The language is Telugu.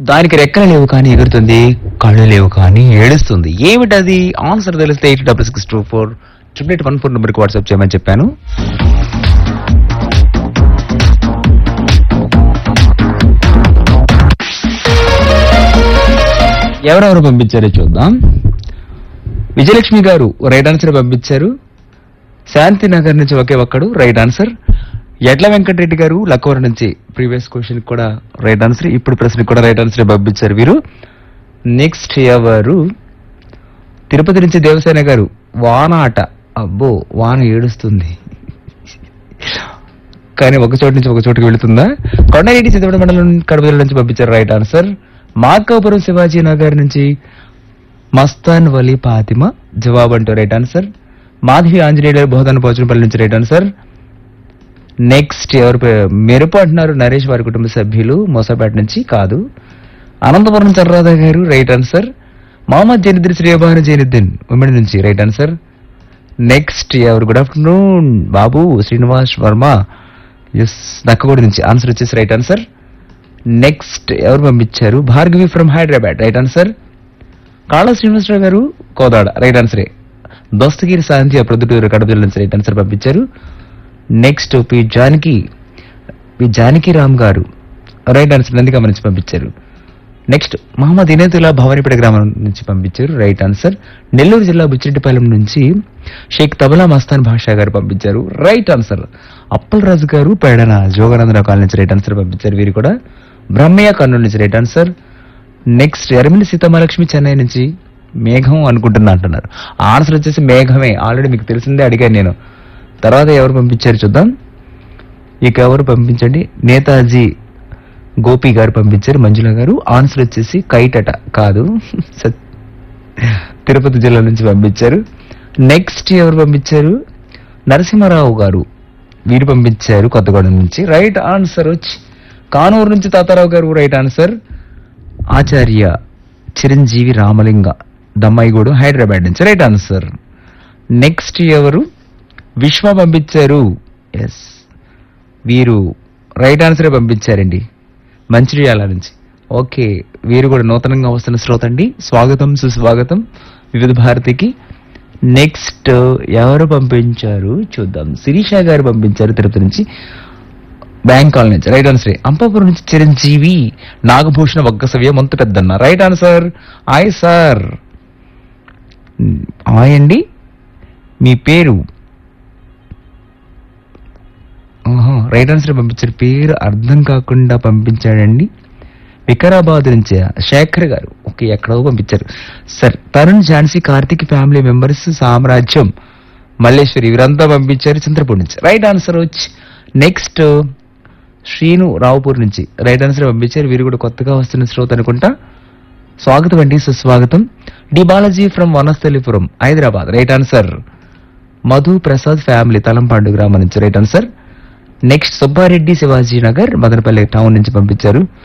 దానికి రెక్కలు లేవు కానీ ఎగురుతుంది, కళ్ళు లేవు కానీ ఏడుస్తుంది. ఏమిటది? ఆన్సర్ తెలిస్తే 8664 నెంబర్కి వాట్సాప్ చేయమని చెప్పాను. ఎవరెవరు పంపించారో చూద్దాం. విజయలక్ష్మి గారు రైట్ ఆన్సర్ పంపించారు. శాంతినగర్ నుంచి ఒకే ఒక్కడు రైట్ ఆన్సర్. ఎడ్ల వెంకటరెడ్డి గారు లక్కవరం నుంచి ప్రీవియస్ క్వశ్చన్ కూడా రైట్ ఆన్సర్, ఇప్పుడు ప్రశ్నకు కూడా రైట్ ఆన్సర్ పంపించారు వీరు. నెక్స్ట్ ఎవరు? తిరుపతి నుంచి దేవసేన గారు వాన ఆట. అబ్బో, వాన ఏడుస్తుంది కానీ ఒక చోటు నుంచి ఒక చోటుకి వెళుతుందా? కొండారెడ్డి సిద్ధపడ మండలం కడప జిల్లా నుంచి పంపించారు రైట్ ఆన్సర్. మార్కాపురం శివాజీ నగర్ నుంచి మస్తాన్ వలీ ఫాతిమా జవాబు అంటూ రైట్ ఆన్సర్. మాధవి ఆంజనేయులు బోధన పోచనపల్లి నుంచి రైట్ ఆన్సర్. నెక్స్ట్ ఎవరు? మెరుపు అంటున్నారు నరేష్ వారి కుటుంబ సభ్యులు మోసాపేట నుంచి కాదు. అనంతపురం చర్రాధ గారు రైట్ ఆన్సర్. మహమ్మద్ జైనుద్దీన్ శ్రీయభాను జైనుద్దీన్ ఉమ్మడి నుంచి రైట్ ఆన్సర్. నెక్స్ట్ ఎవరు? గుడ్ ఆఫ్టర్నూన్ బాబు శ్రీనివాస్ వర్మ ఎస్ నక్కగూడి నుంచి ఆన్సర్ వచ్చేసి రైట్ ఆన్సర్. నెక్స్ట్ ఎవరు పంపించారు? Bhargavi from Hyderabad right answer. కాళ శ్రీనివాసరావు గారు కోదాడ రైట్ ఆన్సరే. దోస్తగిరి శాంతి ప్రొద్దుటూరు కడప జిల్లా నుంచి రైట్ ఆన్సర్ పంపించారు. నెక్స్ట్ పి జానకి రామ్ గారు రైట్ ఆన్సర్ నందిగామ నుంచి పంపించారు. నెక్స్ట్ మహమ్మద్ ఇనేతుల్లా భవానీపేట గ్రామం నుంచి పంపించారు రైట్ ఆన్సర్. నెల్లూరు జిల్లా బుచ్చిరెడ్డిపాలెం నుంచి షేక్ తబలా మస్తాన్ భాషా గారు పంపించారు రైట్ ఆన్సర్. అప్పల్ రాజు గారు పేడన జోగానందరావు కాలనీ నుంచి రైట్ ఆన్సర్ పంపించారు వీరు కూడా. బ్రహ్మయ్య కర్నూలు నుంచి right answer. Next ఎర్మిలి Seetha Mahalakshmi Chennai నుంచి మేఘం అనుకుంటున్నా అంటున్నారు. ఆన్సర్ వచ్చేసి మేఘమే, ఆల్రెడీ మీకు తెలిసిందే అడిగాను నేను. తర్వాత ఎవరు పంపించారు చూద్దాం. ఇక ఎవరు పంపించండి? నేతాజీ గోపి గారు పంపించారు. మంజుల గారు ఆన్సర్ వచ్చేసి కైటట కాదు, తిరుపతి జిల్లా నుంచి పంపించారు. నెక్స్ట్ ఎవరు పంపించారు? నరసింహారావు గారు వీరు పంపించారు కొత్తగూడెం నుంచి రైట్ ఆన్సర్. వచ్చి కానూరు నుంచి తాతారావు గారు రైట్ ఆన్సర్. ఆచార్య చిరంజీవి రామలింగ దమ్మాయిగూడు హైదరాబాద్ నుంచి రైట్ ఆన్సర్. నెక్స్ట్ ఎవరు? విశ్వ పంపించారు. ఎస్ వీరు రైట్ ఆన్సరే పంపించారండి మంచిర్యాల నుంచి. ఓకే, వీరు కూడా నూతనంగా వస్తున్న శ్రోత అండి. స్వాగతం సుస్వాగతం వివిధ భారతికి. నెక్స్ట్ ఎవరు పంపించారు చూద్దాం. శిరీష గారు పంపించారు తిరుపతి నుంచి బ్యాంక్ కాలనీ నుంచి రైట్ ఆన్సరే. అంపాపురం నుంచి చిరంజీవి నాగభూషణ వగ్గసవ్య మొంత పెద్దన్న right answer. Hi sir. Hi అండి, మీ పేరు? రైట్ ఆన్సర్ పంపించారు. పేరు అర్థం కాకుండా పంపించాడండి. వికారాబాద్ నుంచి శేఖర్ గారు ఓకే ఎక్కడో పంపించారు sir. Tarun Jhansi Karthik family members సామ్రాజ్యం మల్లేశ్వరి వీరంతా పంపించారు చంద్రపూర్ నుంచి రైట్ ఆన్సర్. వచ్చి నెక్స్ట్ శ్రీను రావుపూర్ నుంచి రైట్ ఆన్సర్ పంపించారు. వీరు కూడా కొత్తగా వస్తున్న శ్రోత అనుకుంటా. స్వాగతం అండి, సుస్వాగతం. D Balaji from Vanasthalipuram Hyderabad right answer. Madhu Prasad family తలంపాండు గ్రామం నుంచి right answer. Next Subbareddy Shivaji Nagar Madanapalle town నుంచి పంపించారు.